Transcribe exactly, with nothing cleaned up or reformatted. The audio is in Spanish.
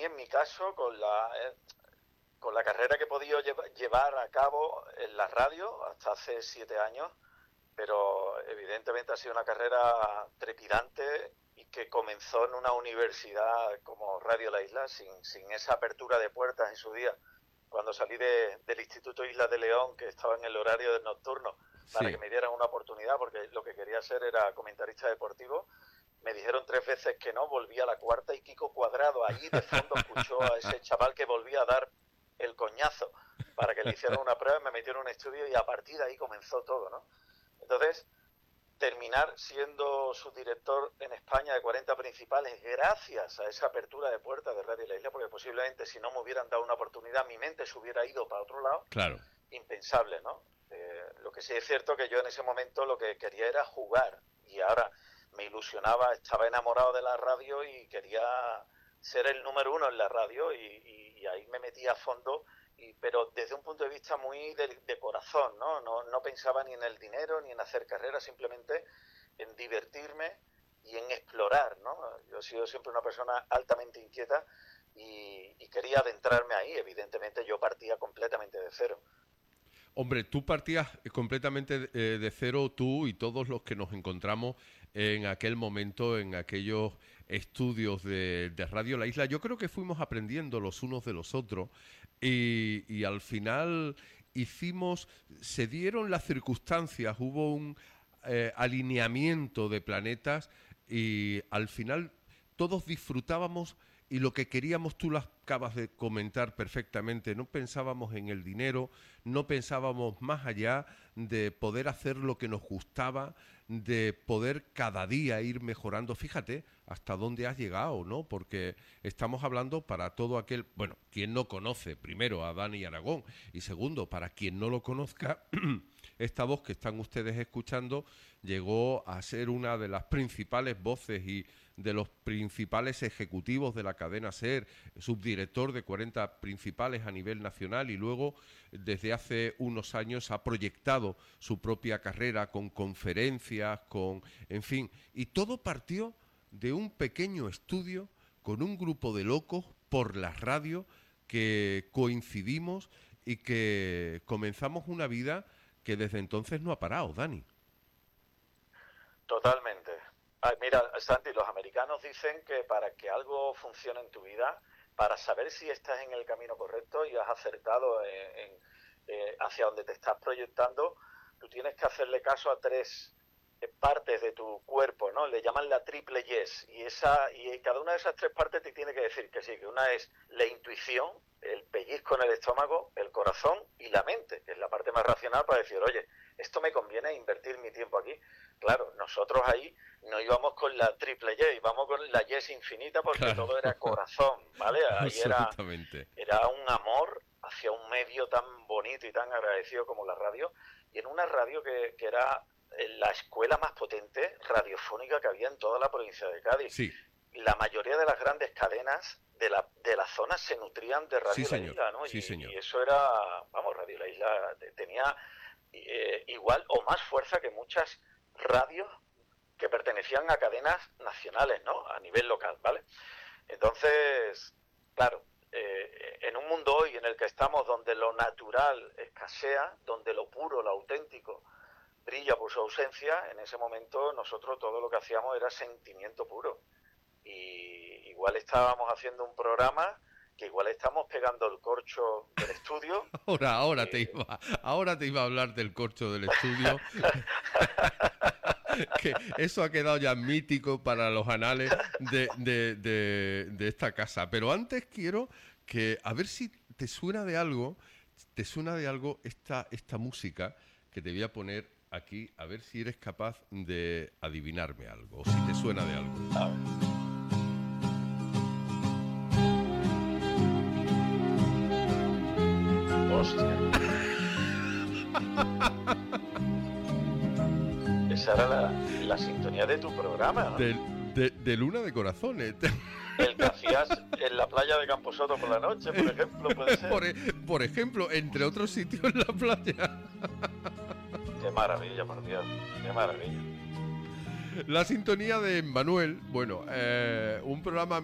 mí, en mi caso, con la eh, con la carrera que he podido lleva, llevar a cabo en la radio hasta hace siete años, pero evidentemente ha sido una carrera trepidante y que comenzó en una universidad como Radio La Isla, sin, sin esa apertura de puertas en su día, cuando salí de, del Instituto Isla de León, que estaba en el horario del nocturno, para Sí. que me dieran una oportunidad, porque lo que quería hacer era comentarista deportivo. Me dijeron tres veces que no, volví a la cuarta y Kiko Cuadrado allí de fondo escuchó a ese chaval que volvía a dar el coñazo para que le hicieran una prueba, me metieron en un estudio y a partir de ahí comenzó todo, ¿no? Entonces, terminar siendo subdirector en España de cuarenta principales gracias a esa apertura de puertas de Radio La Isla, porque posiblemente si no me hubieran dado una oportunidad, mi mente se hubiera ido para otro lado, Claro. impensable, ¿no? Eh, lo que sí es cierto que yo en ese momento lo que quería era jugar y ahora me ilusionaba, estaba enamorado de la radio y quería ser el número uno en la radio y, y, y ahí me metí a fondo, y, pero desde un punto de vista muy de, de corazón, ¿no? ¿no? No pensaba ni en el dinero ni en hacer carrera, simplemente en divertirme y en explorar, ¿no? Yo he sido siempre una persona altamente inquieta y, y quería adentrarme ahí. Evidentemente yo partía completamente de cero. Hombre, tú partías completamente eh, de cero, tú y todos los que nos encontramos en aquel momento, en aquellos estudios de, de Radio La Isla. Yo creo que fuimos aprendiendo los unos de los otros y, y al final hicimos, se dieron las circunstancias, hubo un eh, alineamiento de planetas y al final todos disfrutábamos y lo que queríamos, tú lo acabas de comentar perfectamente, no pensábamos en el dinero, no pensábamos más allá de poder hacer lo que nos gustaba, de poder cada día ir mejorando. Fíjate hasta dónde has llegado, ¿no? Porque estamos hablando para todo aquel, bueno, quien no conoce, primero a Dani Aragón, y segundo, para quien no lo conozca, esta voz que están ustedes escuchando llegó a ser una de las principales voces y de los principales ejecutivos de la cadena SER, subdirector de cuarenta principales a nivel nacional y luego desde hace unos años ha proyectado su propia carrera con conferencias, con, en fin, y todo partió de un pequeño estudio con un grupo de locos por la radio que coincidimos y que comenzamos una vida que desde entonces no ha parado, Dani. Totalmente. Ay, mira, Santi, los americanos dicen que para que algo funcione en tu vida, para saber si estás en el camino correcto y has acertado en, en, eh, hacia donde te estás proyectando, tú tienes que hacerle caso a tres eh, partes de tu cuerpo, ¿no? Le llaman la triple yes, y esa y cada una de esas tres partes te tiene que decir que sí, que una es la intuición, el pellizco en el estómago, el corazón y la mente, que es la parte más racional para decir, oye, esto me conviene invertir mi tiempo aquí. Claro, nosotros ahí no íbamos con la triple Y, íbamos con la yes infinita porque Claro. todo era corazón, ¿vale? Ahí era, Absolutamente. era un amor hacia un medio tan bonito y tan agradecido como la radio, y en una radio que, que era la escuela más potente radiofónica que había en toda la provincia de Cádiz. Sí. La mayoría de las grandes cadenas de la, de la zona se nutrían de Radio Sí, La señor. Isla, ¿no? Sí, y, señor. y eso era, vamos, Radio La Isla tenía eh, igual o más fuerza que muchas radios que pertenecían a cadenas nacionales, ¿no? A nivel local, ¿vale? Entonces, claro, eh, en un mundo hoy en el que estamos donde lo natural escasea, donde lo puro, lo auténtico brilla por su ausencia, en ese momento nosotros todo lo que hacíamos era sentimiento puro. Y igual estábamos haciendo un programa que igual estamos pegando el corcho del estudio. Ahora, ahora y... te iba, ahora te iba a hablar del corcho del estudio. Que eso ha quedado ya mítico para los anales de, de, de, de esta casa. Pero antes quiero que, a ver si te suena de algo, te suena de algo esta, esta música que te voy a poner aquí, a ver si eres capaz de adivinarme algo, o si te suena de algo. A ver. Hostia. Esa era la, la sintonía de tu programa, ¿no? De, de, de Luna de Corazones. El que hacías en la playa de Camposoto por la noche, por ejemplo, puede ser. Por, por ejemplo, entre otros sitios en la playa. Qué maravilla, por Dios, qué maravilla. La sintonía de Manuel, bueno, eh, un programa